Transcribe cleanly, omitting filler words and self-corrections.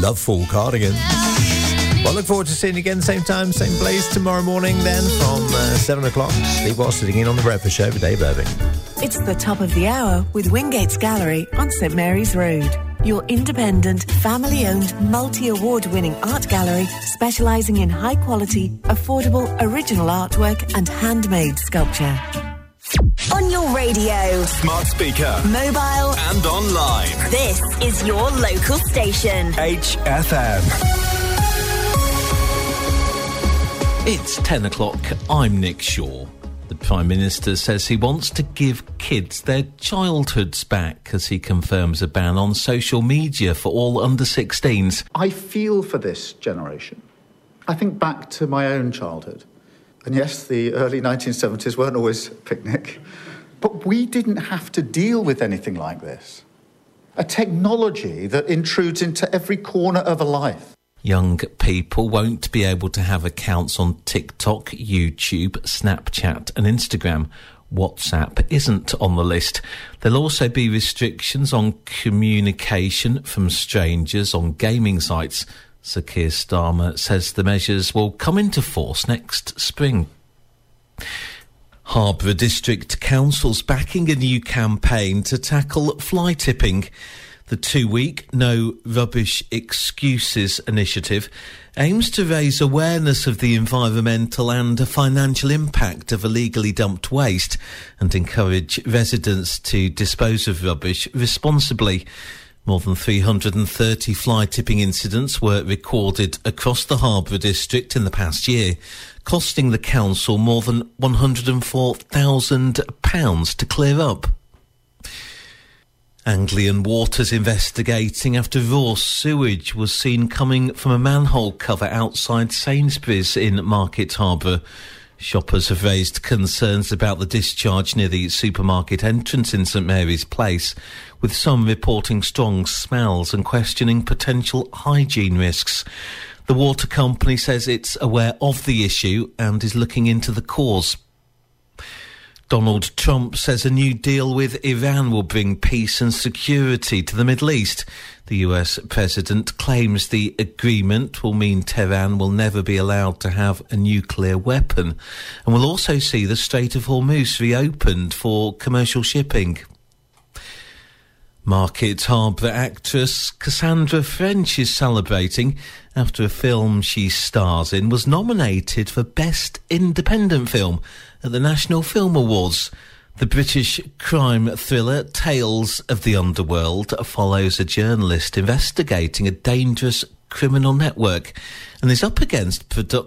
Loveful Cardigan. Well, I look forward to seeing you again, same time, same place, tomorrow morning then from 7 o'clock. Steve Watts sitting in on The Breakfast Show with Dave Irving. It's the top of the hour with Wingate's Gallery on St Mary's Road. Your independent, family-owned, multi-award-winning art gallery specialising in high-quality, affordable, original artwork and handmade sculpture. On your radio, smart speaker, mobile and online. This is your local station. HFM. It's 10 o'clock. I'm Nick Shaw. The Prime Minister says he wants to give kids their childhoods back as he confirms a ban on social media for all under 16s. I feel for this generation. I think back to my own childhood. And yes, the early 1970s weren't always a picnic, but we didn't have to deal with anything like this. A technology that intrudes into every corner of a life. Young people won't be able to have accounts on TikTok, YouTube, Snapchat and Instagram. WhatsApp isn't on the list. There'll also be restrictions on communication from strangers on gaming sites. Sir Keir Starmer says the measures will come into force next spring. Harborough District Council's backing a new campaign to tackle fly tipping. The 2-week No Rubbish Excuses initiative aims to raise awareness of the environmental and financial impact of illegally dumped waste and encourage residents to dispose of rubbish responsibly. More than 330 fly tipping incidents were recorded across the Harborough District in the past year, costing the council more than £104,000 to clear up. Anglian Water's investigating after raw sewage was seen coming from a manhole cover outside Sainsbury's in Market Harborough. Shoppers have raised concerns about the discharge near the supermarket entrance in St Mary's Place, with some reporting strong smells and questioning potential hygiene risks. The water company says it's aware of the issue and is looking into the cause. Donald Trump says a new deal with Iran will bring peace and security to the Middle East. The US president claims the agreement will mean Tehran will never be allowed to have a nuclear weapon and will also see the Strait of Hormuz reopened for commercial shipping. Market Harborough actress Cassandra French is celebrating after a film she stars in was nominated for Best Independent Film at the National Film Awards. The British crime thriller Tales of the Underworld follows a journalist investigating a dangerous criminal network and is up against production